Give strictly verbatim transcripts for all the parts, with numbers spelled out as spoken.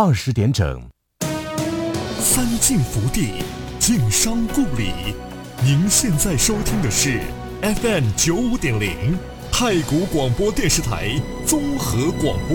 二十点整。 三晋福地，晋商故里。您现在收听的是 F M 九五点零太谷广播电视台综合广播。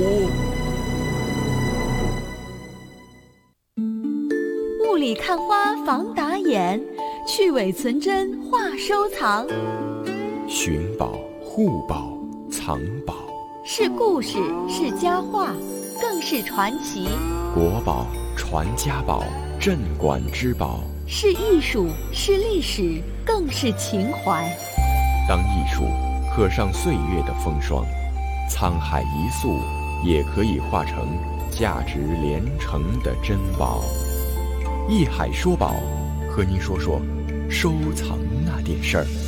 雾里看花防打眼，去伪存真话收藏。 寻宝、护宝、藏宝， 是故事，是佳话，更是传奇。 国宝、传家宝、镇馆之宝， 是艺术，是历史，更是情怀。 当艺术刻上岁月的风霜，沧海一粟也可以化成价值连城的珍宝。艺海说宝，和您说说收藏那点事儿。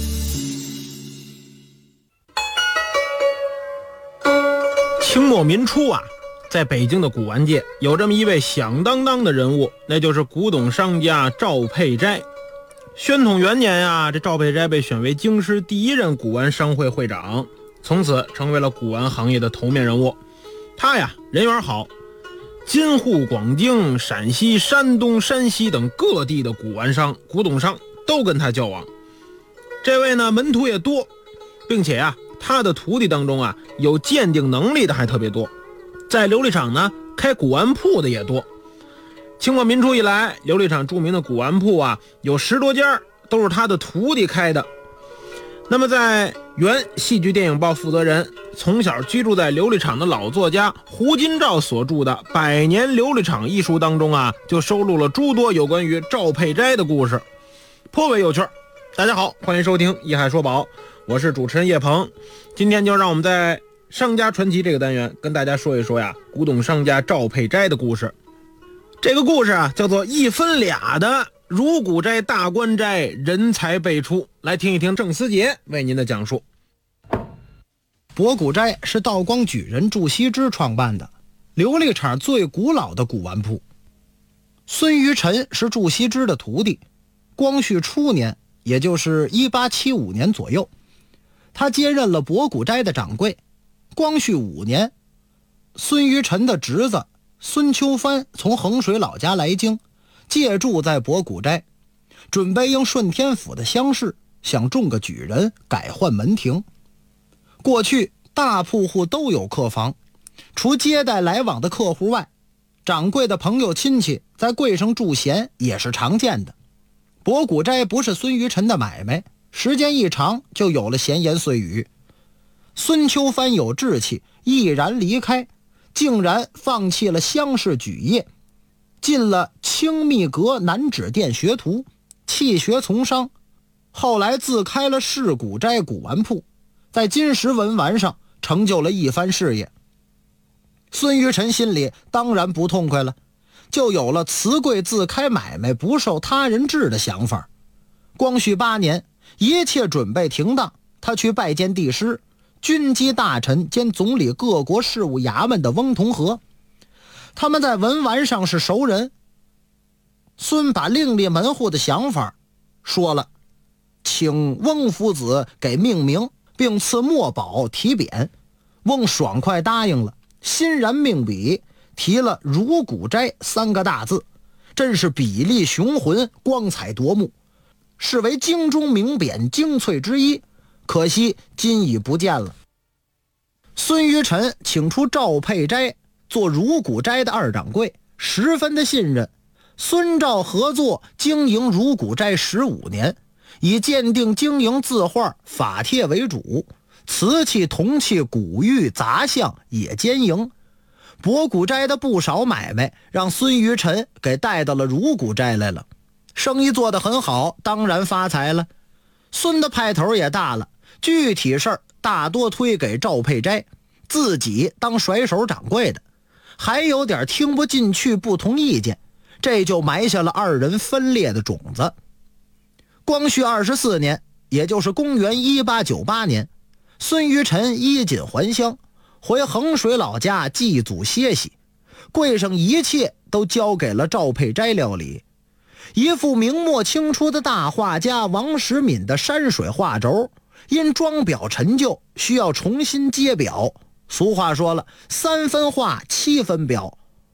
清末民初啊，在北京的古玩界有这么一位响当当的人物，那就是古董商家赵佩斋。宣统元年啊，这赵佩斋被选为京师第一任古玩商会会长，从此成为了古玩行业的头面人物。他呀，人缘好，京沪广京、陕西、山东、山西等各地的古玩商、古董商都跟他交往。这位呢，门徒也多，并且啊，他的徒弟当中啊，有鉴定能力的还特别多。在琉璃厂呢，开古玩铺的也多。清末民初以来，琉璃厂著名的古玩铺啊，有十多家，都是他的徒弟开的。那么在原戏剧电影报负责人，从小居住在琉璃厂的老作家胡金照所著的《百年琉璃厂》一书当中啊，就收录了诸多有关于赵佩斋的故事，颇为有趣。大家好，欢迎收听《艺海说宝》，我是主持人叶鹏。今天就让我们在商家传奇这个单元跟大家说一说呀，古董商家赵佩斋的故事。这个故事啊，叫做一分俩的如古斋大官斋人才辈出。来听一听郑思杰为您的讲述。 博古斋是道光举人祝锡之创办的琉璃厂最古老的古玩铺。孙于臣是祝锡之的徒弟，光绪初年，也就是一八七五年左右，他接任了博古斋的掌柜。光绪五年，孙于臣的侄子孙秋帆从衡水老家来京，借住在博古斋，准备应顺天府的乡试，想中个举人，改换门庭。过去大铺户都有客房，除接待来往的客户外，掌柜的朋友亲戚在柜上驻闲也是常见的。博古斋不是孙于臣的买卖，时间一长就有了闲言碎语。孙秋帆有志气，毅然离开，竟然放弃了乡试举业，进了清密阁南指店学徒，弃学从商，后来自开了市古斋古玩铺，在金石文玩上成就了一番事业。孙于臣心里当然不痛快了，就有了辞贵自开买卖，不受他人治的想法。光绪八年，一切准备停当，他去拜见帝师、军机大臣兼总理各国事务衙门的翁同龢，他们在文玩上是熟人。孙把另立门户的想法说了，请翁夫子给命名，并赐墨宝题匾。翁爽快答应了，欣然命笔，提了如古斋三个大字，真是比例雄浑，光彩夺目，视为京中名匾精粹之一，可惜今已不见了。孙于臣请出赵佩斋做如古斋的二掌柜，十分的信任。孙赵合作经营如古斋十五年，以鉴定经营字画、法帖为主，瓷器、铜器、古玉、杂项也兼营。博古斋的不少买卖让孙于臣给带到了如古斋来了，生意做得很好，当然发财了。孙的派头也大了，具体事儿大多推给赵佩斋，自己当甩手掌柜的，还有点听不进去，不同意见，这就埋下了二人分裂的种子。光绪二十四年，也就是公元一八九八年，孙于臣衣锦还乡，回衡水老家祭祖歇息，柜上一切都交给了赵佩斋料理。一幅明末清初的大画家王时敏的山水画轴，因装裱陈旧，需要重新接裱。俗话说了，三分画七分裱，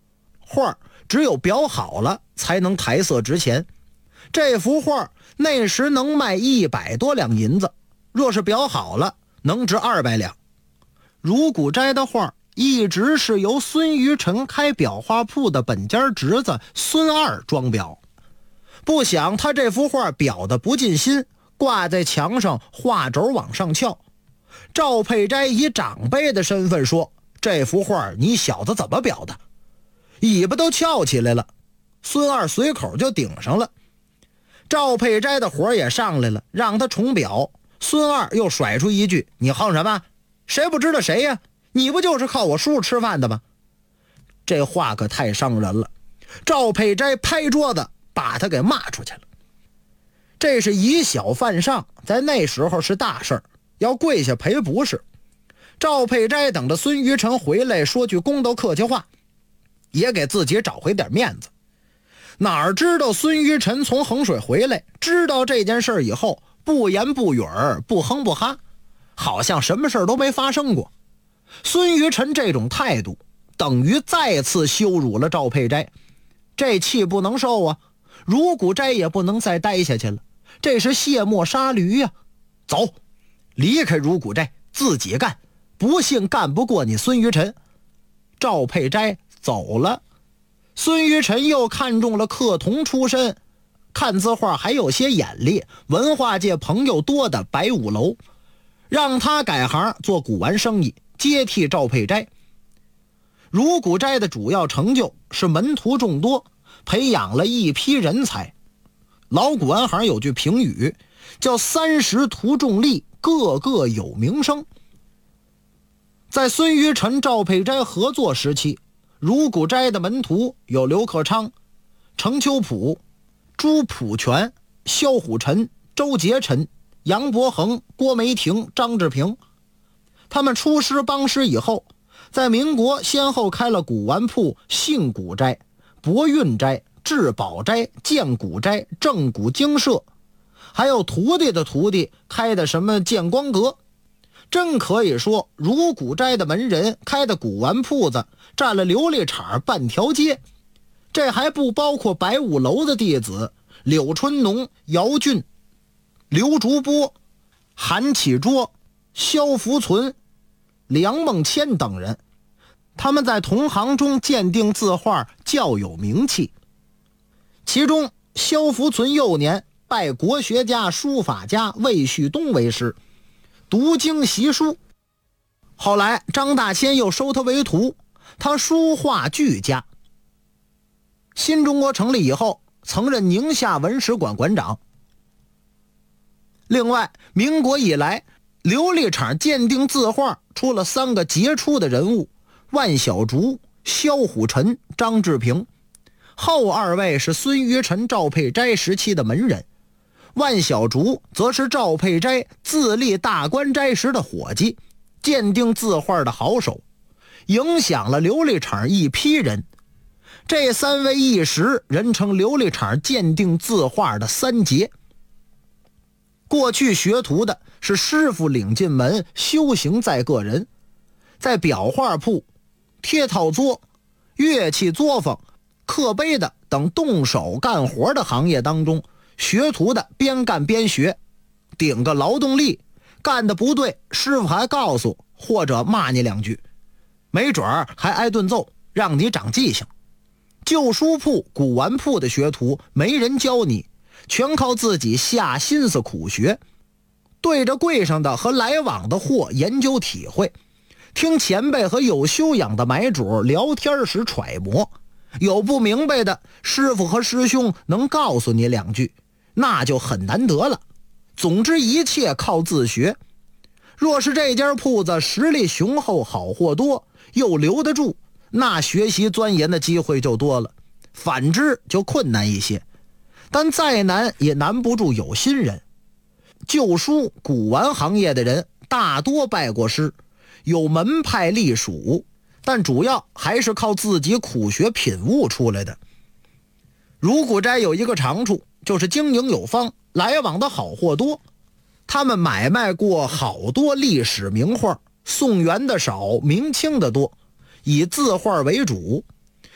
画只有裱好了才能抬色值钱。这幅画那时能卖一百多两银子，若是裱好了能值二百两。如古斋的画一直是由孙余臣开裱画铺的本家侄子孙二装裱，不想他这幅画裱得不尽心，挂在墙上画轴往上翘。赵佩斋以长辈的身份说，这幅画你小子怎么裱的？尾巴都翘起来了。孙二随口就顶上了。赵佩斋的火也上来了，让他重裱。孙二又甩出一句，你横什么？谁不知道谁呀？你不就是靠我叔叔吃饭的吗？这话可太伤人了。赵佩斋拍桌子把他给骂出去了。这是以小犯上，在那时候是大事儿，要跪下赔不是。赵佩斋等着孙余臣回来说句公道客气话，也给自己找回点面子。哪知道孙余臣从衡水回来，知道这件事以后，不言不语儿，不哼不哈，好像什么事都没发生过。孙余臣这种态度等于再次羞辱了赵佩斋，这气不能受啊。如古斋也不能再待下去了，这是卸磨杀驴呀、啊！走，离开如古斋，自己干，不信干不过你孙余臣。赵佩斋走了。孙余臣又看中了刻铜出身，看字画还有些眼力，文化界朋友多的白五楼，让他改行做古玩生意，接替赵佩斋。如古斋的主要成就是门徒众多，培养了一批人才。老古玩行有句评语叫三十徒众力，个个有名声。在孙余臣赵佩斋合作时期，如古斋的门徒有刘克昌、程秋浦、朱朴全、萧虎臣、周杰臣、杨伯衡、郭梅亭、张志平。他们出师帮师以后，在民国先后开了古玩铺信古斋、博运斋、至宝斋、建古斋、正古精舍，还有徒弟的徒弟开的什么建光阁。真可以说，如古斋的门人开的古玩铺子占了琉璃厂半条街。这还不包括白五楼的弟子柳春农、姚俊、刘竹波、韩启卓、萧福存、梁梦谦等人，他们在同行中鉴定字画较有名气。其中萧福存幼年拜国学家书法家魏旭东为师，读经习书，后来张大千又收他为徒，他书画俱佳。新中国成立以后，曾任宁夏文史馆馆长。另外，民国以来，琉璃厂鉴定字画出了三个杰出的人物：万小竹、萧虎臣、张志平。后二位是孙余臣、赵佩斋时期的门人。万小竹则是赵佩斋自立大观斋时的伙计，鉴定字画的好手，影响了琉璃厂一批人。这三位一时人称琉璃厂鉴定字画的三杰。过去学徒的是师傅领进门，修行在个人。在裱画铺、贴套作、乐器作坊、刻碑的等动手干活的行业当中，学徒的边干边学，顶个劳动力，干的不对，师傅还告诉或者骂你两句，没准儿还挨顿揍，让你长记性。旧书铺、古玩铺的学徒没人教你，全靠自己下心思苦学，对着柜上的和来往的货研究体会，听前辈和有修养的买主聊天时揣摩，有不明白的，师傅和师兄能告诉你两句，那就很难得了。总之一切靠自学。若是这家铺子实力雄厚，好货多，又留得住，那学习钻研的机会就多了，反之就困难一些。但再难也难不住有心人。旧书古玩行业的人大多拜过师，有门派隶属，但主要还是靠自己苦学品悟出来的。如古斋有一个长处，就是经营有方，来往的好货多。他们买卖过好多历史名画，宋元的少，明清的多，以字画为主。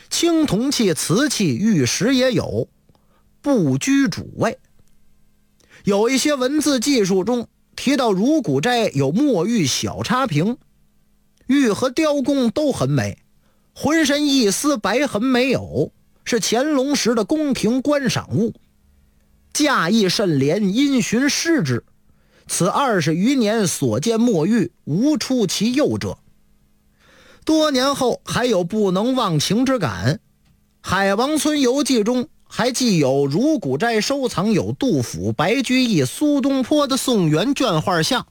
青铜器、瓷器、玉石也有，不居主位。有一些文字记述中提到如古斋有墨玉小插瓶，玉和雕工都很美，浑身一丝白痕没有，是乾隆时的宫廷观赏物，价亦甚廉，因循失之。此二十余年所见墨玉，无出其右者。多年后还有不能忘情之感。海王村游记中还记有如古斋收藏有杜甫、白居易、苏东坡的宋元卷画像。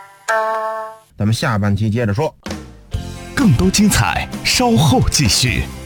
咱们下半期接着说， 更多精彩稍后继续。